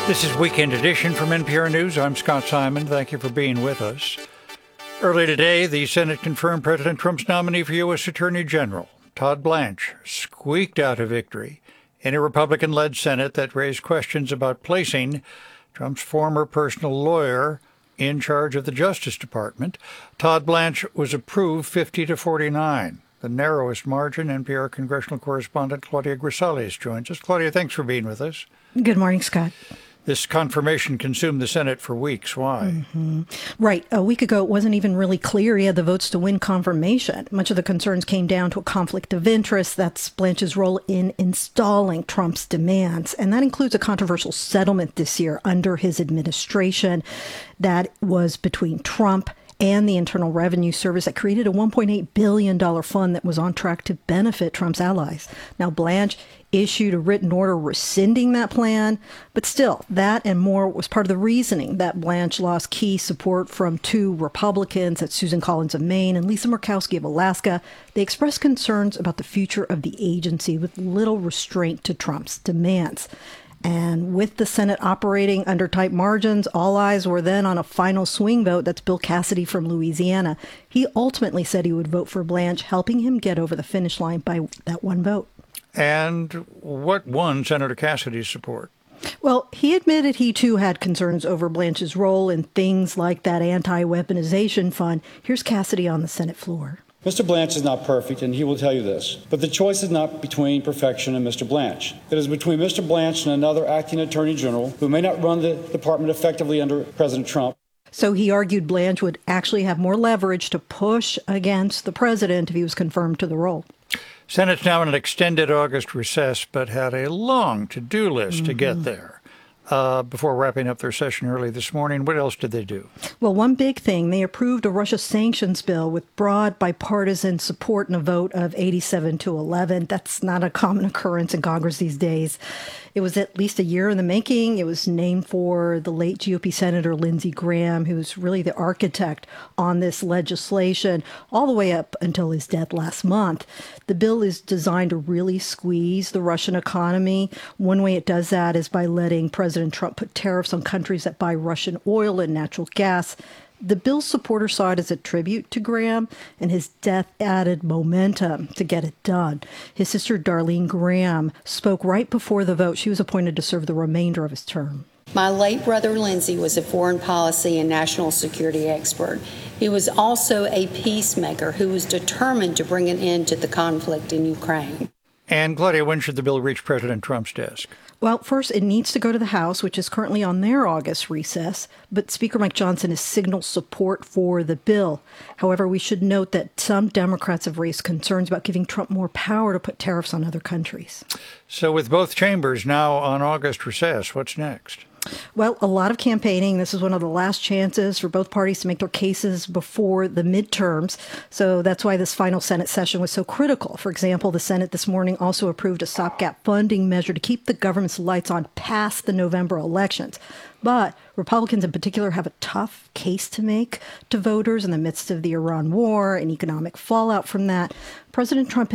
This is Weekend Edition from NPR News. I'm Scott Simon. Thank you for being with us. Early today, the Senate confirmed President Trump's nominee for U.S. Attorney General, Todd Blanche, squeaked out a victory in a Republican-led Senate that raised questions about placing Trump's former personal lawyer in charge of the Justice Department. Todd Blanche was approved 50-49, the narrowest margin. NPR congressional correspondent Claudia Grisales joins us. Claudia, thanks for being with us. Good morning, Scott. This confirmation consumed the Senate for weeks. Why? Right. A week ago, it wasn't even really clear he had the votes to win confirmation. Much of the concerns came down to a conflict of interest. That's Blanche's role in installing Trump's demands. And that includes a controversial settlement this year under his administration that was between Trump and the Internal Revenue Service that created a $1.8 billion fund that was on track to benefit Trump's allies. Now, Blanche issued a written order rescinding that plan, but still, that and more was part of the reasoning that Blanche lost key support from two Republicans, that's Susan Collins of Maine and Lisa Murkowski of Alaska. They expressed concerns about the future of the agency with little restraint to Trump's demands. And with the Senate operating under tight margins, all eyes were then on a final swing vote. That's Bill Cassidy from Louisiana. He ultimately said he would vote for Blanche, helping him get over the finish line by that one vote. And what won Senator Cassidy's support? Well, he admitted he, too, had concerns over Blanche's role in things like that anti-weaponization fund. Here's Cassidy on the Senate floor. Mr. Blanche is not perfect, and he will tell you this. But the choice is not between perfection and Mr. Blanche. It is between Mr. Blanche and another acting attorney general who may not run the department effectively under President Trump. So he argued Blanche would actually have more leverage to push against the president if he was confirmed to the role. Senate's now in an extended August recess, but had a long to-do list to get there. Before wrapping up their session early this morning, what else did they do? Well, one big thing, they approved a Russia sanctions bill with broad bipartisan support in a vote of 87-11. That's not a common occurrence in Congress these days. It was at least a year in the making. It was named for the late GOP Senator Lindsey Graham, who's really the architect on this legislation all the way up until his death last month. The bill is designed to really squeeze the Russian economy. One way it does that is by letting President Trump put tariffs on countries that buy Russian oil and natural gas. The bill's supporters saw it as a tribute to Graham, and his death added momentum to get it done. His sister, Darlene Graham, spoke right before the vote. She was appointed to serve the remainder of his term. My late brother, Lindsey, was a foreign policy and national security expert. He was also a peacemaker who was determined to bring an end to the conflict in Ukraine. And, Claudia, when should the bill reach President Trump's desk? Well, first, it needs to go to the House, which is currently on their August recess. But Speaker Mike Johnson has signaled support for the bill. However, we should note that some Democrats have raised concerns about giving Trump more power to put tariffs on other countries. So with both chambers now on August recess, what's next? Well, a lot of campaigning. This is one of the last chances for both parties to make their cases before the midterms. So that's why this final Senate session was so critical. For example, the Senate this morning also approved a stopgap funding measure to keep the government's lights on past the November elections. But Republicans in particular have a tough case to make to voters in the midst of the Iran war and economic fallout from that. President Trump